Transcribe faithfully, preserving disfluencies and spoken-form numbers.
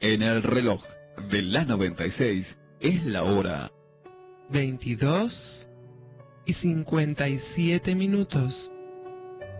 En el reloj de la noventa y seis es la hora veintidós y cincuenta y siete minutos.